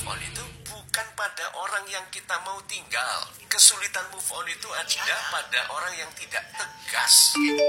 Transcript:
move on itu bukan pada orang yang kita mau tinggal. Kesulitan move on itu ada pada orang yang tidak tegas.